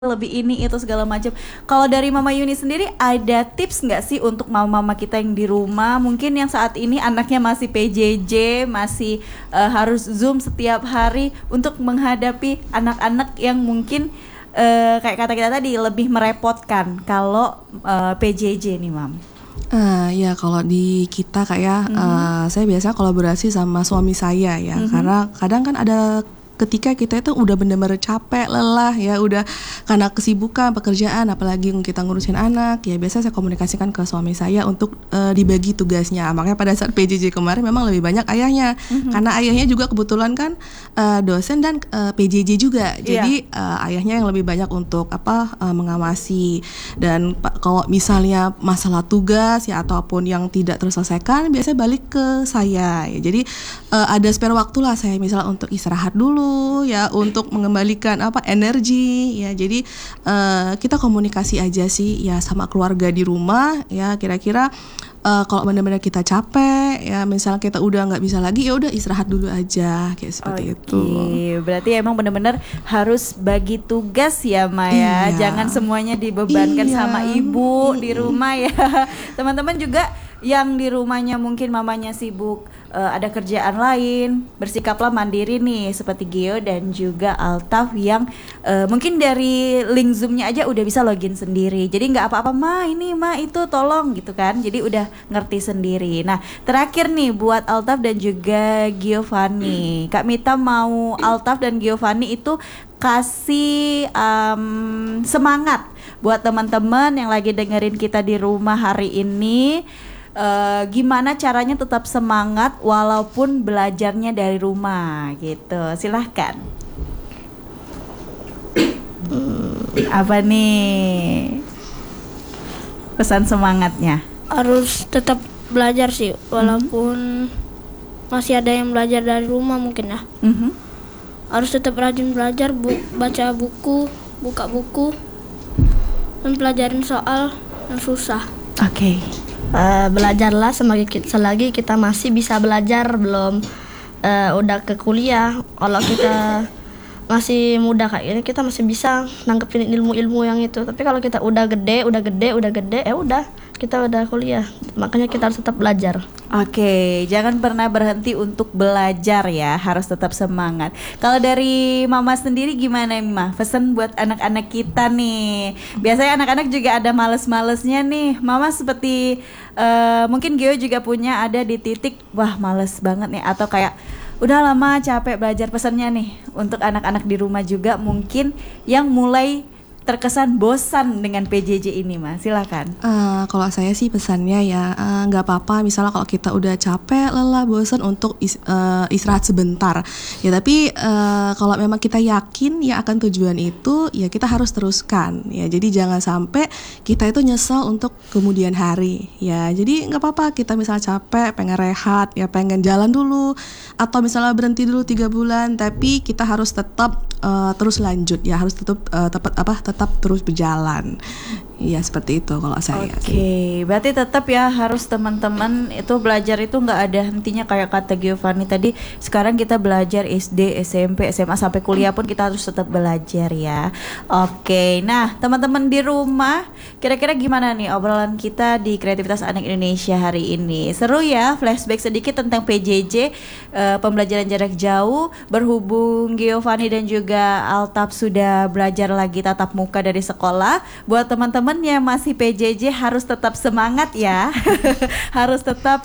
lebih ini itu segala macam. Kalau dari Mama Yuni sendiri ada tips nggak sih untuk mama-mama kita yang di rumah mungkin yang saat ini anaknya masih PJJ, masih harus Zoom setiap hari untuk menghadapi anak-anak yang mungkin kayak kata kita tadi lebih merepotkan kalau PJJ nih, Mam. Ya kalau di kita kayak saya biasa kolaborasi sama suami saya ya, karena kadang kan ada ketika kita itu udah benar-benar capek, lelah ya, udah karena kesibukan pekerjaan, apalagi kita ngurusin anak, ya biasa saya komunikasikan ke suami saya untuk dibagi tugasnya. Makanya pada saat PJJ kemarin memang lebih banyak ayahnya, karena ayahnya juga kebetulan kan dosen dan PJJ juga, jadi ayahnya yang lebih banyak untuk mengawasi. Dan kalau misalnya masalah tugas ya ataupun yang tidak terselesaikan, biasanya balik ke saya ya. Jadi ada spare waktu lah saya misalnya untuk istirahat dulu ya, untuk mengembalikan energi ya. Jadi kita komunikasi aja sih ya sama keluarga di rumah ya, kira-kira kalau benar-benar kita capek ya, misalnya kita udah nggak bisa lagi, ya udah istirahat dulu aja kayak seperti itu. Berarti emang benar-benar harus bagi tugas ya, Maya. Jangan semuanya dibebankan sama ibu di rumah ya. Teman-teman juga yang di rumahnya mungkin mamanya sibuk, ada kerjaan lain, bersikaplah mandiri nih seperti Gio dan juga Altaf yang mungkin dari link Zoom-nya aja udah bisa login sendiri. Jadi nggak apa-apa, Ma ini, Ma itu, tolong gitu kan. Jadi udah ngerti sendiri. Nah terakhir nih buat Altaf dan juga Giovanni, Kak Mita mau Altaf dan Giovanni itu kasih semangat buat teman-teman yang lagi dengerin kita di rumah hari ini. Gimana caranya tetap semangat walaupun belajarnya dari rumah gitu. Silahkan. Apa nih pesan semangatnya? Harus tetap belajar sih, walaupun masih ada yang belajar dari rumah mungkin ya. Harus tetap rajin belajar, baca buku, buka buku, dan pelajarin soal yang susah. Oke. Belajarlah selagi kita masih bisa belajar, belum udah ke kuliah. Kalau kita masih muda kayak ini, kita masih bisa nangkepin ilmu-ilmu yang itu. Tapi kalau kita udah gede, ya udah kita udah kuliah. Makanya kita harus tetap belajar. Oke, jangan pernah berhenti untuk belajar ya, harus tetap semangat. Kalau dari Mama sendiri gimana, Mama? Pesan buat anak-anak kita nih. Biasanya anak-anak juga ada males-malesnya nih. Mama seperti mungkin Gio juga punya ada di titik, wah males banget nih, atau kayak udah lama capek belajar. Pesannya nih untuk anak-anak di rumah juga mungkin yang mulai terkesan bosan dengan PJJ ini, Mas. Silakan. Kalau saya sih pesannya ya nggak apa-apa misalnya kalau kita udah capek, lelah, bosan untuk istirahat sebentar ya. Tapi kalau memang kita yakin ya akan tujuan itu, ya kita harus teruskan ya. Jadi jangan sampai kita itu nyesal untuk kemudian hari ya. Jadi nggak apa-apa kita misalnya capek, pengen rehat ya, pengen jalan dulu, atau misalnya berhenti dulu 3 bulan, tapi kita harus tetap terus lanjut ya, harus tetap terus berjalan. Iya seperti itu kalau saya. Oke, berarti tetap ya harus teman-teman itu belajar itu nggak ada hentinya kayak kata Giovanni tadi. Sekarang kita belajar SD, SMP, SMA sampai kuliah pun kita harus tetap belajar ya. Oke, nah teman-teman di rumah, kira-kira gimana nih obrolan kita di Kreativitas Anak Indonesia hari ini? Seru ya, flashback sedikit tentang PJJ, pembelajaran jarak jauh. Berhubung Giovanni dan juga Altaf sudah belajar lagi tatap muka dari sekolah, buat teman-teman yang masih PJJ harus tetap semangat ya. Harus tetap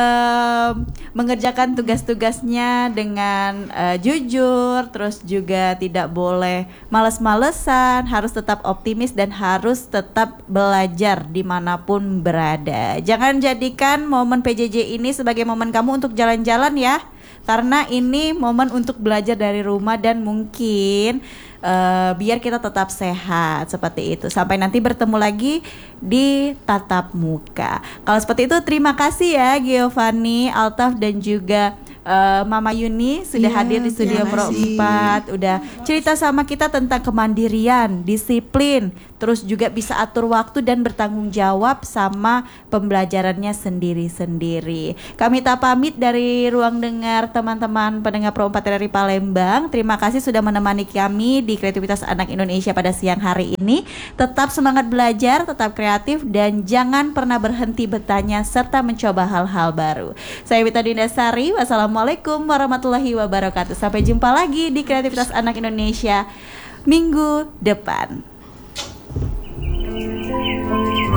mengerjakan tugas-tugasnya dengan jujur, terus juga tidak boleh males-malesan, harus tetap optimis dan harus tetap belajar dimanapun berada. Jangan jadikan momen PJJ ini sebagai momen kamu untuk jalan-jalan ya, karena ini momen untuk belajar dari rumah dan mungkin biar kita tetap sehat seperti itu. Sampai nanti bertemu lagi di tatap muka. Kalau seperti itu terima kasih ya Giovanni, Altaf dan juga Mama Yuni sudah hadir di studio Pro 4, udah cerita sama kita tentang kemandirian, disiplin, terus juga bisa atur waktu dan bertanggung jawab sama pembelajarannya sendiri-sendiri. Kami tak pamit dari ruang dengar teman-teman pendengar Pro 4 dari Palembang. Terima kasih sudah menemani kami di Kreativitas Anak Indonesia pada siang hari ini. Tetap semangat belajar, tetap kreatif, dan jangan pernah berhenti bertanya serta mencoba hal-hal baru. Saya Wita Dindasari, wassalamualaikum warahmatullahi wabarakatuh. Sampai jumpa lagi di Kreativitas Anak Indonesia minggu depan.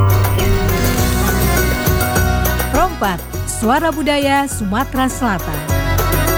Pro 4, Suara Budaya Sumatera Selatan.